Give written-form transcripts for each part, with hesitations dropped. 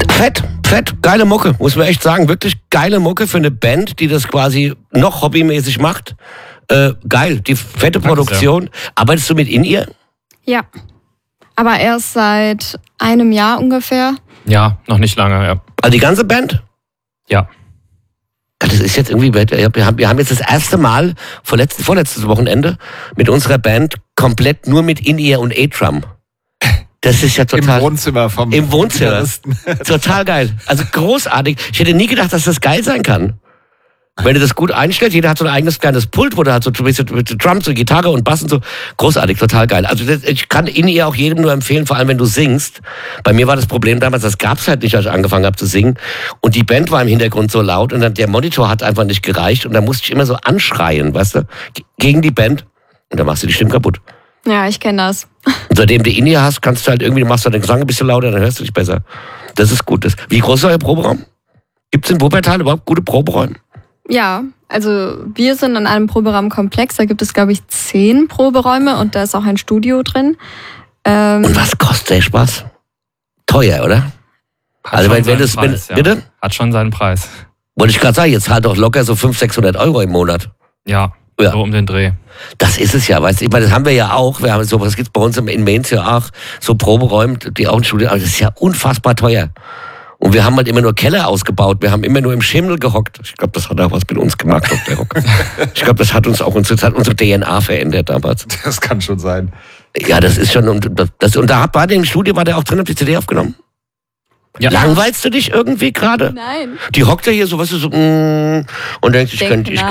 Fett, geile Mucke, muss man echt sagen. Wirklich geile Mucke für eine Band, die das quasi noch hobbymäßig macht. Geil, die fette Produktion. Arbeitest du mit In-Ear? Ja, aber erst seit einem Jahr ungefähr. Ja, noch nicht lange, ja. Also die ganze Band? Ja. Das ist jetzt irgendwie, wir haben jetzt das erste Mal, vorletztes Wochenende, mit unserer Band komplett nur mit In-Ear und A-Drum. Das ist ja total... Im Wohnzimmer vom Im Wohnzimmer. Gitarristen. Total geil. Also großartig. Ich hätte nie gedacht, dass das geil sein kann. Wenn du das gut einstellst, jeder hat so ein eigenes kleines Pult, wo der hat so mit Drums und Gitarre und Bass und so. Großartig, total geil. Also ich kann In-Ear auch jedem nur empfehlen, vor allem wenn du singst. Bei mir war das Problem damals, das gab's halt nicht, als ich angefangen habe zu singen. Und die Band war im Hintergrund so laut und dann der Monitor hat einfach nicht gereicht und dann musste ich immer so anschreien, weißt du, gegen die Band. Und dann machst du die Stimme kaputt. Ja, ich kenne das. Und seitdem du In-Ear hast, kannst du halt irgendwie, du machst halt den Gesang ein bisschen lauter, dann hörst du dich besser. Das ist gut. Wie groß ist euer Proberaum? Gibt's in Wuppertal überhaupt gute Proberäume? Ja, also wir sind in einem Proberaumkomplex, da gibt es, glaube ich, 10 Proberäume und da ist auch ein Studio drin. Und was kostet der Spaß? Teuer, oder? Hat bitte? Hat schon seinen Preis. Wollte ich gerade sagen, jetzt halt doch locker so 500-600 Euro im Monat. Ja, so um den Dreh. Das ist es ja, weißt du, ich meine, das haben wir ja auch, das gibt's bei uns in Mainz ja auch, so Proberäume, die auch ein Studio, aber das ist ja unfassbar teuer. Und wir haben halt immer nur Keller ausgebaut. Wir haben immer nur im Schimmel gehockt. Ich glaube, das hat auch was mit uns gemacht, Dr. Rock. Ich glaube, das hat uns auch unsere DNA verändert damals. Das kann schon sein. Ja, das ist schon. Und da war der im Studio, war der auch drin, habt ihr die CD aufgenommen? Ja. Langweilst du dich irgendwie gerade? Nein. Die hockt ja hier so, weißt du, so, und denkst, ich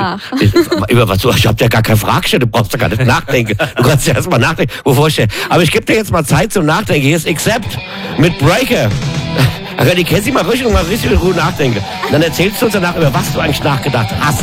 über was, ich hab ja gar keine Frage gestellt, du brauchst ja gar nicht nachdenken. Du kannst ja erstmal nachdenken, wovor ich stelle. Aber ich gebe dir jetzt mal Zeit zum Nachdenken. Hier ist Accept mit Breaker. Da kann die Cassie mal richtig gut nachdenken. Dann erzählst du uns danach, über was du eigentlich nachgedacht hast.